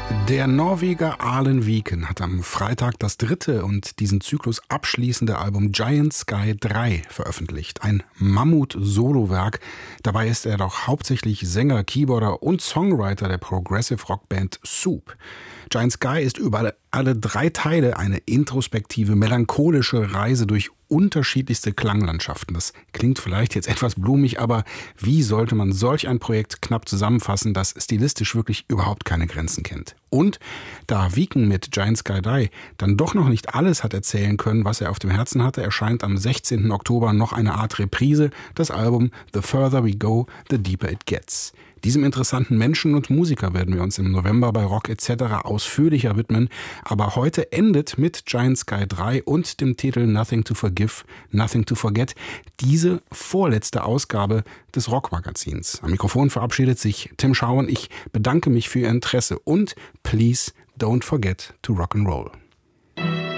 Der Norweger Arlen Viken hat am Freitag das dritte und diesen Zyklus abschließende Album Giant Sky 3 veröffentlicht. Ein Mammut-Solowerk. Dabei ist er doch hauptsächlich Sänger, Keyboarder und Songwriter der Progressive-Rock-Band Soup. Giant Sky ist über alle drei Teile eine introspektive, melancholische Reise durch unterschiedlichste Klanglandschaften. Das klingt vielleicht jetzt etwas blumig, aber wie sollte man solch ein Projekt knapp zusammenfassen, das stilistisch wirklich überhaupt keine Grenzen kennt? Und da Viken mit Giant Sky 3 dann doch noch nicht alles hat erzählen können, was er auf dem Herzen hatte, erscheint am 16. Oktober noch eine Art Reprise, das Album The Further We Go, The Deeper It Gets. Diesem interessanten Menschen und Musiker werden wir uns im November bei Rock etc. ausführlicher widmen. Aber heute endet mit Giant Sky 3 und dem Titel Nothing to Forgive, Nothing to Forget diese vorletzte Ausgabe des Rockmagazins. Am Mikrofon verabschiedet sich Tim Schauern. Ich bedanke mich für Ihr Interesse und please don't forget to rock and roll.